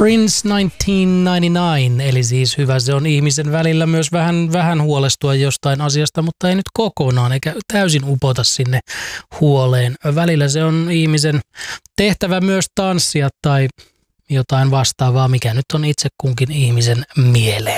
Prince 1999, eli siis hyvä se on ihmisen välillä myös vähän huolestua jostain asiasta, mutta ei nyt kokonaan eikä täysin upota sinne huoleen. Välillä se on ihmisen tehtävä myös tanssia tai jotain vastaavaa, mikä nyt on itse kunkin ihmisen mieleen.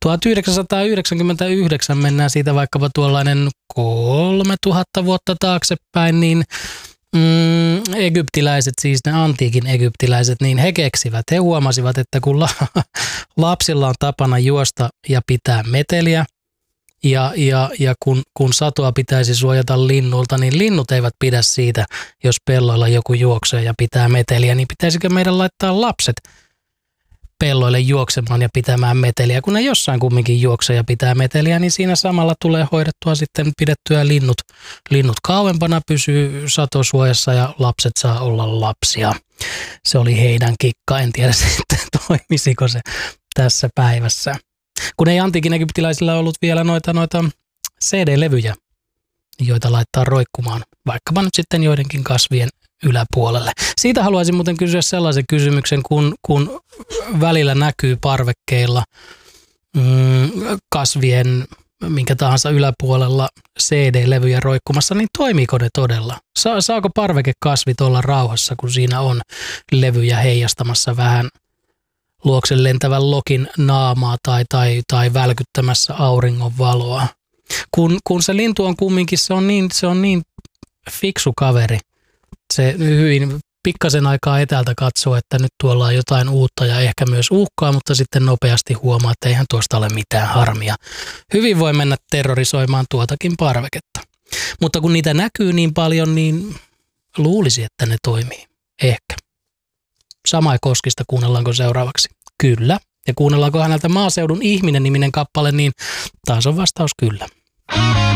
1999 mennään siitä vaikkapa tuollainen 3000 vuotta taaksepäin, niin egyptiläiset, siis ne antiikin egyptiläiset, niin he huomasivat, että kun lapsilla on tapana juosta ja pitää meteliä, ja kun satoa pitäisi suojata linnulta, niin linnut eivät pidä siitä, jos pelloilla joku juoksee ja pitää meteliä, niin pitäisikö meidän laittaa lapset pelloille juoksemaan ja pitämään meteliä. Kun ne jossain kumminkin juoksee ja pitää meteliä, niin siinä samalla tulee hoidettua sitten pidettyä linnut kauempana, pysyy satosuojassa ja lapset saa olla lapsia. Se oli heidän kikka, en tiedä sitten toimisiko se tässä päivässä. Kun ei antiikin egyptiläisillä ollut vielä noita CD-levyjä, joita laittaa roikkumaan, vaikkapa nyt sitten joidenkin kasvien yläpuolelle. Siitä haluaisin muuten kysyä sellaisen kysymyksen, kun välillä näkyy parvekkeilla kasvien minkä tahansa yläpuolella CD-levyjä roikkumassa, niin toimiiko ne todella? Saako parvekekasvit olla rauhassa, kun siinä on levyjä heijastamassa vähän luokse lentävän lokin naamaa tai välkyttämässä auringon valoa? Kun se lintu on kumminkin, se on niin fiksu kaveri. Se hyvin pikkasen aikaa etäältä katsoo, että nyt tuolla on jotain uutta ja ehkä myös uhkaa, mutta sitten nopeasti huomaa, että eihän tuosta ole mitään harmia. Hyvin voi mennä terrorisoimaan tuotakin parveketta. Mutta kun niitä näkyy niin paljon, niin luulisi, että ne toimii. Ehkä. Samai Koskista kuunnellaanko seuraavaksi? Kyllä. Ja kuunnellaanko häneltä Maaseudun ihminen -niminen kappale, niin taas on vastaus kyllä.